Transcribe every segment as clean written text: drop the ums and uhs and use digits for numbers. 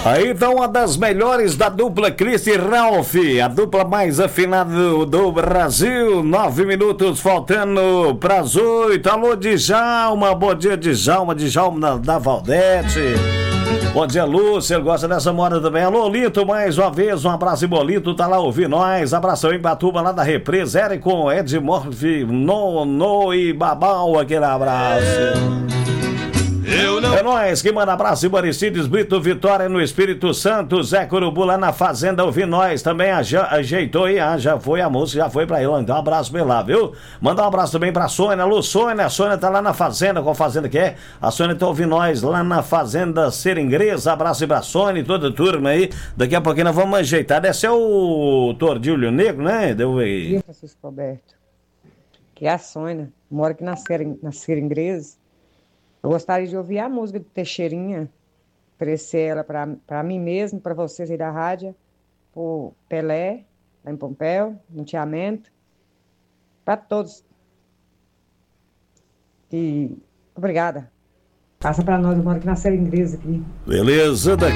Aí então uma das melhores da dupla Cris e Ralph, a dupla mais afinada do Brasil. 9 minutos faltando para as 8. Alô, Djalma, bom dia, Djalma da Valdete. Bom dia, Lúcia, ele gosta dessa moda também. Alô, Lito, mais uma vez, um abraço, Bolito, tá lá ouvindo nós. Abração em Batuba, lá da Represa, Érico, Edmorfe, No e Babau, aquele abraço. É nóis, que manda abraço, Maricides Brito, Vitória no Espírito Santo, Zé Curubu lá na Fazenda, ouvi nós, também ajeitou e já foi a música, já foi pra ele, então um abraço pra ele lá, viu? Manda um abraço também pra Sônia, alô Sônia, a Sônia tá lá na Fazenda, qual Fazenda que é? A Sônia tá ouvindo nós lá na Fazenda Seringresa, abraço aí pra Sônia e toda a turma aí, daqui a pouquinho nós vamos ajeitar, esse é o Tordilho Negro, né? Deu aí. Francisco Roberto, que é a Sônia, mora aqui na Seringresa. Eu gostaria de ouvir a música do Teixeirinha, oferecer ela para mim mesmo, para vocês aí da rádio, por Pelé, lá em Pompéu, no Tiamento, para todos. E obrigada. Passa para nós, eu moro aqui na Seringresa aqui. Beleza, daqui.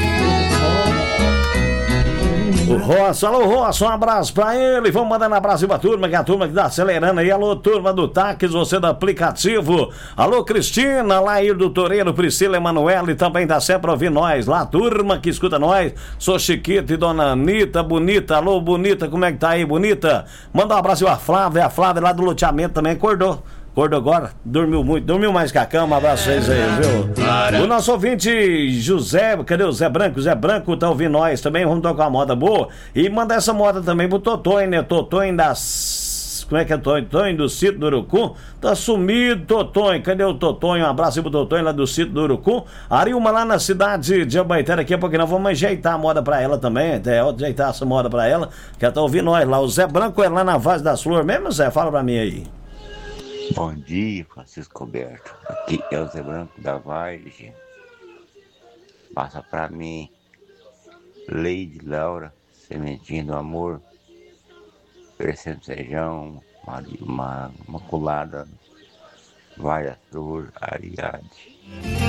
O Roça, alô Roça, um abraço pra ele. Vamos mandando abraço pra turma, que é a turma que tá acelerando aí. Alô, turma do táxi, você do aplicativo. Alô, Cristina, Lair do Toreiro, Priscila Emanuele, também tá sempre ouvindo nós. Lá, turma que escuta nós. Sou Chiquita e Dona Anitta, bonita. Alô, bonita, como é que tá aí, bonita? Manda um abraço pra Flávia, lá do loteamento também acordou agora, dormiu muito, dormiu mais que a cama, abraço vocês aí, viu? O nosso ouvinte José, cadê o Zé Branco? Zé Branco tá ouvindo nós também, vamos tocar uma moda boa e mandar essa moda também pro Totonho, né? Totonho das... Como é que é Totonho do sítio do Urucu? Tá sumido, Totonho, cadê o Totonho? Um abraço aí pro Totonho lá do sítio do Urucu. Arilma lá na cidade de Abaeté, daqui a pouquinho nós vamos ajeitar a moda pra ela também, até ajeitar essa moda pra ela, que ela tá ouvindo nós lá. O Zé Branco é lá na Vaz das Flores mesmo, Zé? Fala pra mim aí. Bom dia, Francisco Roberto. Aqui é o Zé Branco da Vargem. Passa pra mim, Leide Laura, Sementinha do Amor, oferecendo feijão, uma colada, várias flores, Ariade.